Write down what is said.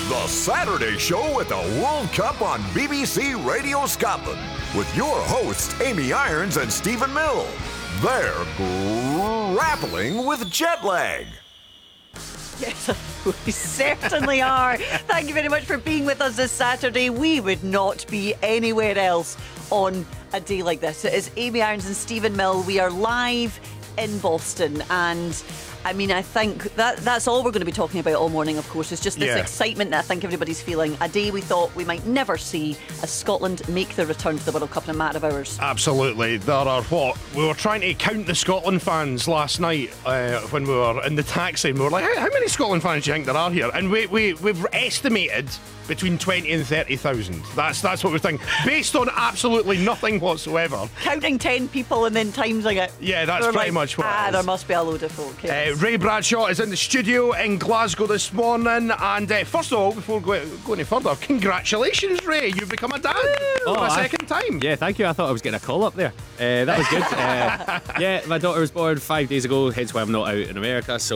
The Saturday Show at the World Cup on BBC Radio Scotland with your hosts Amy Irons and Stephen Mill. They're grappling with jet lag. Yes, we certainly are. Thank you very much for being with us this Saturday. We would not be anywhere else on a day like this. It is Amy Irons and Stephen Mill. We are live in Boston, and I mean, I think that's all we're going to be talking about all morning, of course. It's just this excitement that I think everybody's feeling. A day we thought we might never see as Scotland make the return to the World Cup in a matter of hours. Absolutely. There are we were trying to count the Scotland fans last night when we were in the taxi, and we were like, how many Scotland fans do you think there are here? And we've estimated between 20 and 30,000. That's what we're thinking, based on absolutely nothing whatsoever. Counting 10 people and then timesing it. Yeah, that's pretty much what it is. There must be a load of folk. Yes. Ray Bradshaw is in the studio in Glasgow this morning, and first of all, before we go any further, congratulations, Ray, you've become a dad for a second time. Yeah, thank you. I thought I was getting a call up there. That was good. Yeah, my daughter was born 5 days ago, hence why I'm not out in America, so